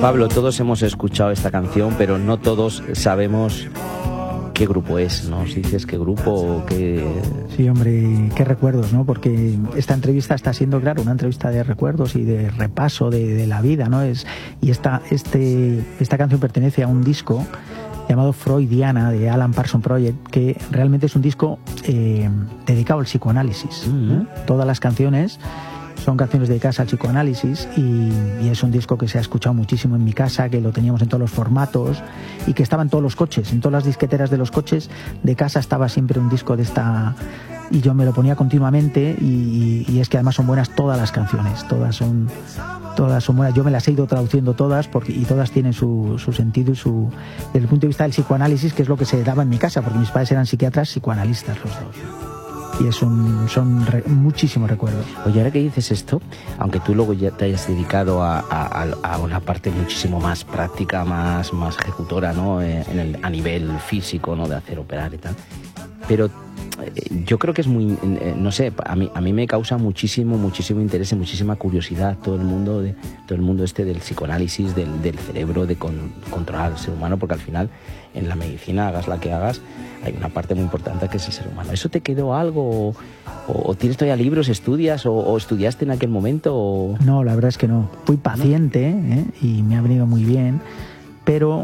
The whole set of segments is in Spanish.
Pablo, todos hemos escuchado esta canción, pero no todos sabemos qué grupo es. ¿Nos dices qué grupo o qué...? Sí, hombre, qué recuerdos, ¿no? Porque esta entrevista está siendo, claro, una entrevista de recuerdos y de repaso de la vida, ¿no? Esta canción pertenece a un disco llamado Freudiana, de Alan Parsons Project, que realmente es un disco dedicado al psicoanálisis. Todas las canciones son canciones dedicadas al psicoanálisis y es un disco que se ha escuchado muchísimo en mi casa, que lo teníamos en todos los formatos y que estaba en todos los coches, en todas las disqueteras de los coches de casa estaba siempre un disco de esta, y yo me lo ponía continuamente y es que además son buenas todas las canciones, todas son buenas. Yo me las he ido traduciendo todas y todas tienen su sentido y desde el punto de vista del psicoanálisis, que es lo que se daba en mi casa, porque mis padres eran psiquiatras psicoanalistas los dos. Y son muchísimos recuerdos. Oye, ahora que dices esto, aunque tú luego ya te hayas dedicado a una parte muchísimo más práctica, más ejecutora, ¿no? A nivel físico, ¿no? De hacer operar y tal. Pero yo creo que es muy, no sé, a mí me causa muchísimo interés y muchísima curiosidad todo el mundo del psicoanálisis, del cerebro, de controlar al ser humano, porque al final en la medicina, hagas la que hagas, hay una parte muy importante que es el ser humano. ¿Eso te quedó algo? ¿O tienes todavía libros, estudias o estudiaste en aquel momento? O... No, la verdad es que no. Fui paciente y me ha venido muy bien. Pero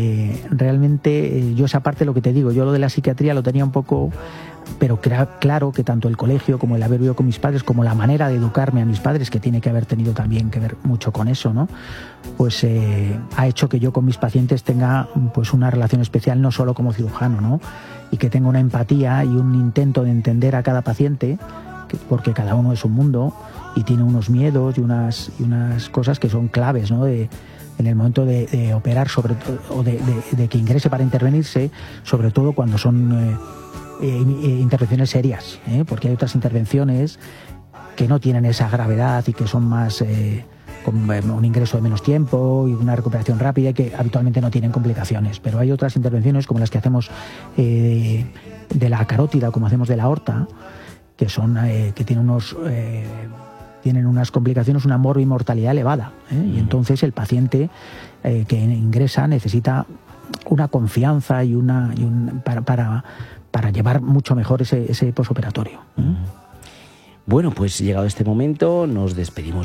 realmente yo esa parte, lo que te digo, yo lo de la psiquiatría lo tenía un poco, pero claro que tanto el colegio como el haber vivido con mis padres, como la manera de educarme a mis padres, que tiene que haber tenido también que ver mucho con eso, ¿no? Pues ha hecho que yo con mis pacientes tenga pues una relación especial, no solo como cirujano, ¿no? Y que tenga una empatía y un intento de entender a cada paciente, porque cada uno es un mundo y tiene unos miedos y unas cosas que son claves, ¿no? En el momento de operar, sobre todo, o de que ingrese para intervenirse, sobre todo cuando son intervenciones serias, porque hay otras intervenciones que no tienen esa gravedad y que son más con un ingreso de menos tiempo y una recuperación rápida y que habitualmente no tienen complicaciones. Pero hay otras intervenciones como las que hacemos de la carótida, como hacemos de la aorta, que son que tienen unas complicaciones, una morbimortalidad elevada, y entonces el paciente que ingresa necesita una confianza y para llevar mucho mejor ese posoperatorio. Bueno, pues llegado este momento nos despedimos